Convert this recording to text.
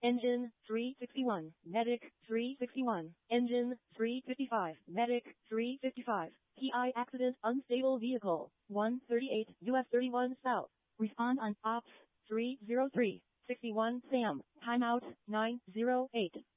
Engine 361, Medic 361, Engine 355, Medic 355, PI accident unstable vehicle 138 US 31 South. Respond on Ops 303, 61 Sam, timeout 908.